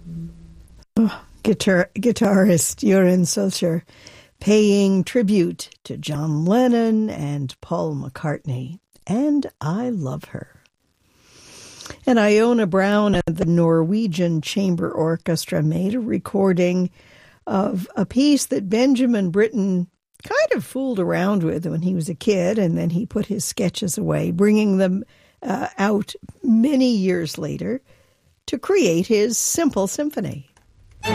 Guitarist Joran Solskjaer paying tribute to John Lennon and Paul McCartney. And I love her. And Iona Brown and the Norwegian Chamber Orchestra made a recording of a piece that Benjamin Britten kind of fooled around with when he was a kid, and then he put his sketches away, bringing them out many years later to create his Simple Symphony.